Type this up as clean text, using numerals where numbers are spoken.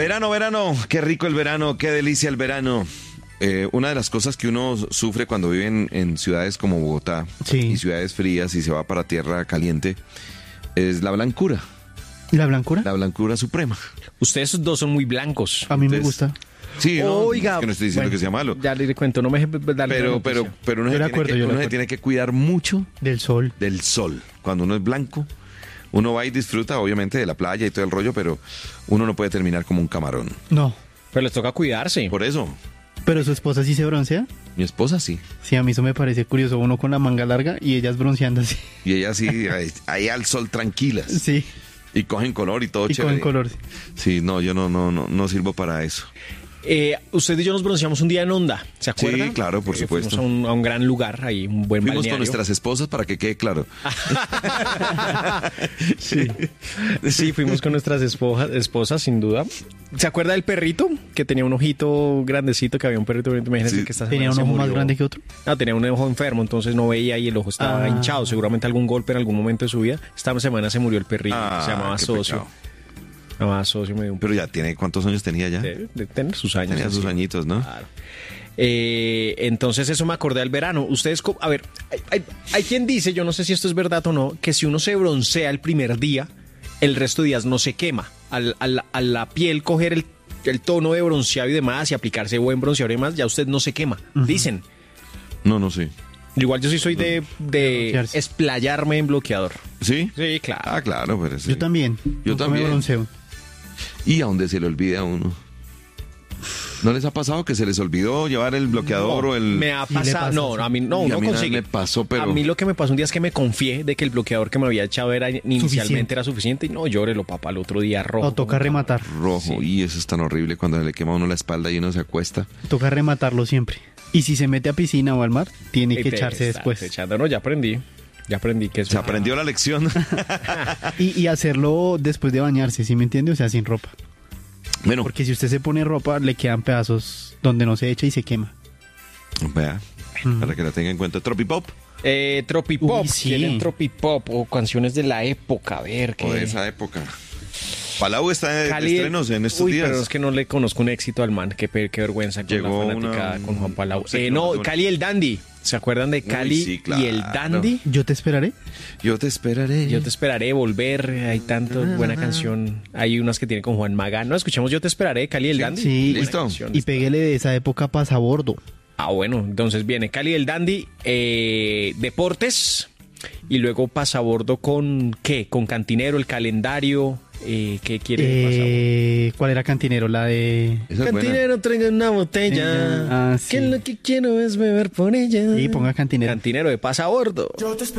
Verano, qué rico el verano, qué delicia el verano. Una de las cosas que uno sufre cuando vive en ciudades como Bogotá y ciudades frías y se va para tierra caliente es la blancura. ¿La blancura? La blancura suprema. Ustedes dos son muy blancos. A mí me gusta. Sí, no, Oiga, es que no estoy diciendo que sea malo. Ya le cuento, no me darle Pero uno se tiene que cuidar mucho Del sol. del sol. Cuando uno es blanco, uno va y disfruta obviamente de la playa y todo el rollo, pero uno no puede terminar como un camarón. No. Pero les toca cuidarse. Por eso, ¿Pero su esposa sí se broncea? mi esposa sí. Sí, a mí eso me parece curioso. Uno con la manga larga y ellas bronceándose. Y ella sí, ahí al sol tranquilas. Sí. Y cogen color y todo Y chévere. con color. Sí, no, yo no sirvo para eso. Usted y yo nos bronceamos un día en Onda, ¿se acuerdan? Sí, claro, por supuesto. Fuimos a un gran lugar, ahí un buen Fuimos balneario. con nuestras esposas para que quede claro. Sí, fuimos con nuestras esposas, sin duda. ¿Se acuerda del perrito? Que tenía un ojito grandecito, que había un perrito. Imagínense Sí. que esta ¿Tenía un semana ojo se más murió. grande que otro? No, tenía un ojo enfermo, entonces no veía y el ojo estaba hinchado. Seguramente algún golpe en algún momento de su vida. Esta semana se murió el perrito, se llamaba qué Socio. pecado. Se llamaba Socio, me dio un Pero ya tiene, ¿cuántos años tenía ya? de tener sus años. Tenía sus encima. añitos, ¿no? Claro. Entonces eso me acordé del verano. Ustedes, a ver, hay quien dice, yo no sé si esto es verdad o no, que si uno se broncea el primer día, el resto de días no se quema. A la piel coger el tono de bronceado y demás y aplicarse buen bronceador y demás, ya usted no se quema. Dicen. No sé. Igual yo sí soy de broncearse. esplayarme en bloqueador. ¿Sí? Sí, claro. Ah, claro, pero sí. Yo también. Yo Nunca también. me bronceo. Y a donde se le olvide a uno. ¿No les ha pasado que se les olvidó llevar el bloqueador o el...? Me ha Sí le pasado. pasa, No, sí. a mí no, Y a uno mí nada consigue. me pasó, pero- A mí lo que me pasó un día es que me confié de que el bloqueador que me había echado era inicialmente Suficiente. era suficiente y no, llórelo, papá, el otro día rojo. O toca rematar. Rojo. Y eso es tan horrible cuando se le quema a uno la espalda y uno se acuesta. Toca rematarlo siempre. Y si se mete a piscina o al mar, tiene Y que te echarse estás después. echando. No, ya aprendí que eso Se aprendió la lección. Y hacerlo después de bañarse, ¿sí me entiende? O sea, sin ropa. Bueno, Porque si usted se pone ropa, le quedan pedazos donde no se echa y se quema. vea, para que la tenga en cuenta. Tropipop. Tropipop, Uy, sí. ¿quieren Tropipop o canciones de la época? A ver, O de esa época. Palau está de Cali- estrenos en estos Uy, días. pero es que no le conozco un éxito al man. Qué vergüenza con Llegó la fanaticada una- con Juan Palau. sí, No, no, Cali el Dandy. ¿Se acuerdan de Cali sí, y el claro. Dandy? ¿Yo te esperaré? Yo te esperaré. Yo te esperaré volver. Hay tanto buena canción. Hay unas que tiene con Juan Magán. No, escuchemos Yo te esperaré, Cali y el Dandy. Sí. Buena Listo. canción. Y péguele de esa época pasabordo. Ah, bueno, entonces viene Cali y el Dandy, deportes y luego pasabordo con ¿qué? Con Cantinero, el calendario. ¿Qué quiere pasabordo? ¿Cuál era Cantinero? La de... Esa es buena. Cantinero, traiga una botella. Sí. Que lo que quiero es beber por ella. Y ponga Cantinero. Cantinero de pasabordo.